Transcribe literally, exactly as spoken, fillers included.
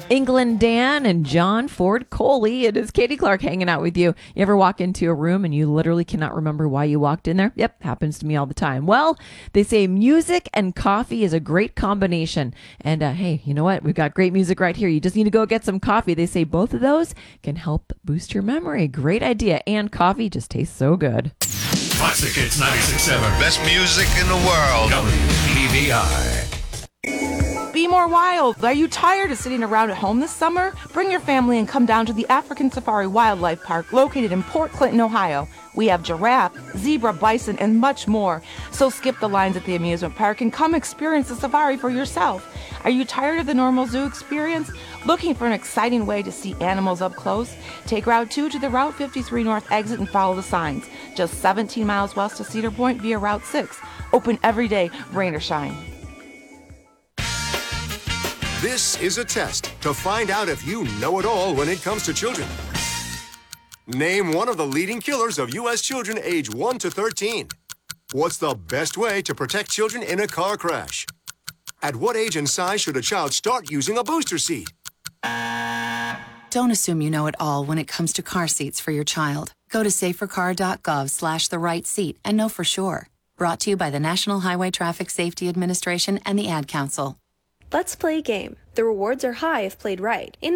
England Dan and John Ford Coley. It is Katie Clark hanging out with you. You ever walk into a room and you literally cannot remember why you walked in there? Yep, happens to me all the time. Well, they say music and coffee is a great combination. And uh, hey, you know what? We've got great music right here. You just need to go get some coffee. They say both of those can help boost your memory. Great idea. And coffee just tastes so good. Classic Hits ninety-six point seven. Best music in the world. W P V I. Be more wild. Are you tired of sitting around at home this summer? Bring your family and come down to the African Safari Wildlife Park located in Port Clinton, Ohio. We have giraffe, zebra, bison, and much more. So skip the lines at the amusement park and come experience the safari for yourself. Are you tired of the normal zoo experience? Looking for an exciting way to see animals up close? Take Route two to the Route fifty-three North exit and follow the signs. Just seventeen miles west of Cedar Point via Route six. Open every day, rain or shine. This is a test to find out if you know it all when it comes to children. Name one of the leading killers of U S children age one to thirteen. What's the best way to protect children in a car crash? At what age and size should a child start using a booster seat? Don't assume you know it all when it comes to car seats for your child. Go to safercar.gov slash the right seat and know for sure. Brought to you by the National Highway Traffic Safety Administration and the Ad Council. Let's play a game. The rewards are high if played right. In